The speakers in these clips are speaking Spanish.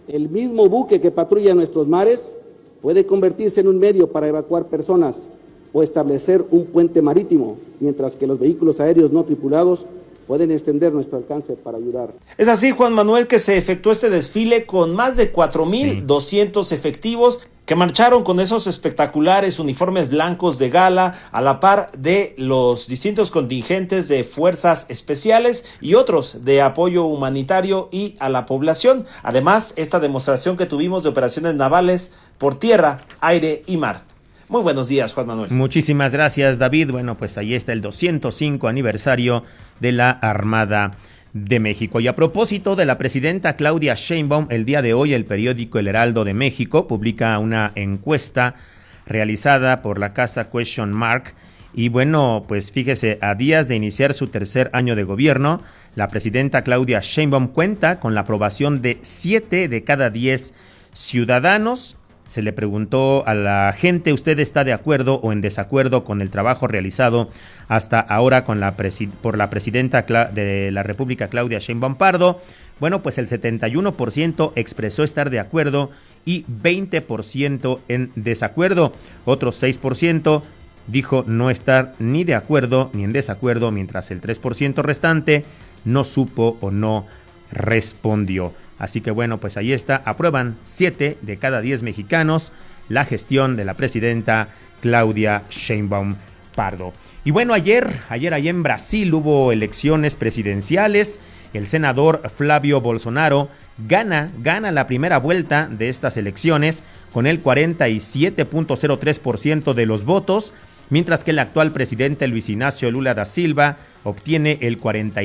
El mismo buque que patrulla nuestros mares puede convertirse en un medio para evacuar personas o establecer un puente marítimo, mientras que los vehículos aéreos no tripulados pueden extender nuestro alcance para ayudar. Es así, Juan Manuel, que se efectuó este desfile con más de 4,200 efectivos que marcharon con esos espectaculares uniformes blancos de gala a la par de los distintos contingentes de fuerzas especiales y otros de apoyo humanitario y a la población. Además, esta demostración que tuvimos de operaciones navales por tierra, aire y mar. Muy buenos días, Juan Manuel. Muchísimas gracias, David. Bueno, pues ahí está el 205 aniversario de la Armada de México. Y a propósito de la presidenta Claudia Sheinbaum, el día de hoy el periódico El Heraldo de México publica una encuesta realizada por la casa Question Mark. Y bueno, pues fíjese, a días de iniciar su tercer año de gobierno, la presidenta Claudia Sheinbaum cuenta con la aprobación de 7 de cada 10 ciudadanos. Se le preguntó a la gente, ¿usted está de acuerdo o en desacuerdo con el trabajo realizado hasta ahora con por la presidenta de la República, Claudia Sheinbaum Pardo? Bueno, pues el 71% expresó estar de acuerdo y 20% en desacuerdo. Otro 6% dijo no estar ni de acuerdo ni en desacuerdo, mientras el 3% restante no supo o no respondió. Así que bueno, pues ahí está, aprueban 7 de cada 10 mexicanos la gestión de la presidenta Claudia Sheinbaum Pardo. Y bueno, ayer allá en Brasil hubo elecciones presidenciales. El senador Flavio Bolsonaro gana la primera vuelta de estas elecciones con el 47.03% de los votos, mientras que el actual presidente Luis Ignacio Lula da Silva obtiene el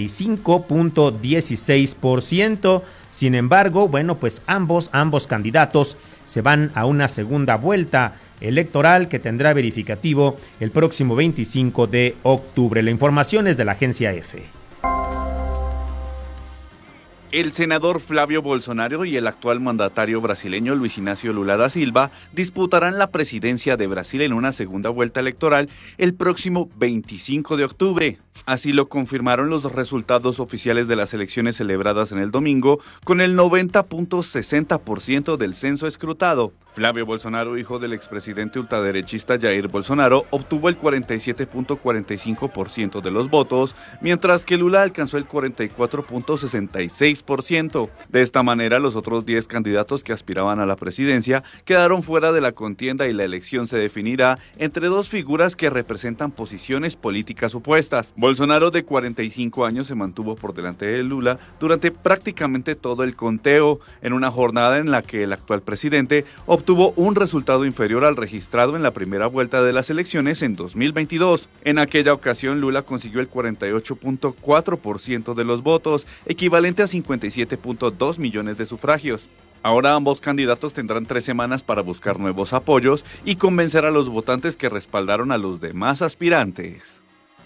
45.16%. Sin embargo, bueno, pues ambos candidatos se van a una segunda vuelta electoral que tendrá verificativo el próximo 25 de octubre. La información es de la agencia EFE. El senador Flavio Bolsonaro y el actual mandatario brasileño Luis Ignacio Lula da Silva disputarán la presidencia de Brasil en una segunda vuelta electoral el próximo 25 de octubre. Así lo confirmaron los resultados oficiales de las elecciones celebradas en el domingo, con el 90.60% del censo escrutado. Flavio Bolsonaro, hijo del expresidente ultraderechista Jair Bolsonaro, obtuvo el 47.45% de los votos, mientras que Lula alcanzó el 44.66%. De esta manera, los otros 10 candidatos que aspiraban a la presidencia quedaron fuera de la contienda y la elección se definirá entre dos figuras que representan posiciones políticas opuestas. Bolsonaro, de 45 años, se mantuvo por delante de Lula durante prácticamente todo el conteo, en una jornada en la que el actual presidente obtuvo un resultado inferior al registrado en la primera vuelta de las elecciones en 2022. En aquella ocasión, Lula consiguió el 48.4% de los votos, equivalente a 57.2 millones de sufragios. Ahora ambos candidatos tendrán 3 semanas para buscar nuevos apoyos y convencer a los votantes que respaldaron a los demás aspirantes.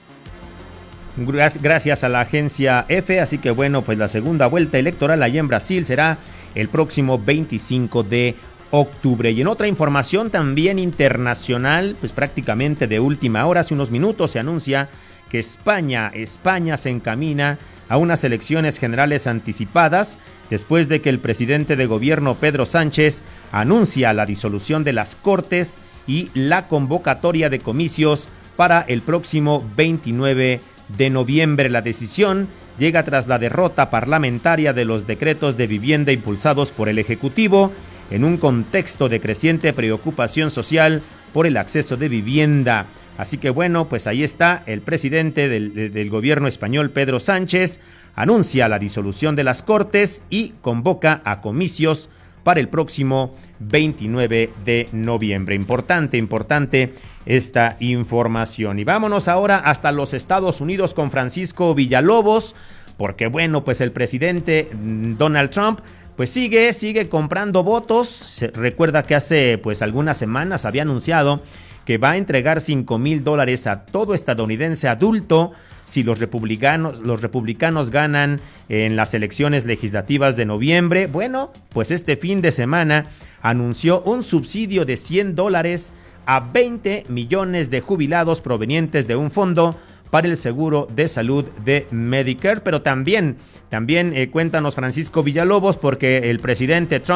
Gracias a la agencia EFE, así que bueno, pues la segunda vuelta electoral allá en Brasil será el próximo 25 de octubre. Y en otra información también internacional, pues prácticamente de última hora, hace unos minutos se anuncia que España se encamina a unas elecciones generales anticipadas después de que el presidente de gobierno Pedro Sánchez anuncia la disolución de las Cortes y la convocatoria de comicios para el próximo 29 de noviembre. La decisión llega tras la derrota parlamentaria de los decretos de vivienda impulsados por el Ejecutivo en un contexto de creciente preocupación social por el acceso de vivienda. Así que bueno, pues ahí está, el presidente del gobierno español, Pedro Sánchez, anuncia la disolución de las Cortes y convoca a comicios para el próximo 29 de noviembre. Importante esta información. Y vámonos ahora hasta los Estados Unidos con Francisco Villalobos, porque bueno, pues el presidente Donald Trump pues sigue comprando votos. Se recuerda que hace pues algunas semanas había anunciado que va a entregar $5,000 a todo estadounidense adulto si los republicanos ganan en las elecciones legislativas de noviembre. Bueno, pues este fin de semana anunció un subsidio de $100 a 20 millones de jubilados provenientes de un fondo para el seguro de salud de Medicare. Pero también cuéntanos, Francisco Villalobos, porque el presidente Trump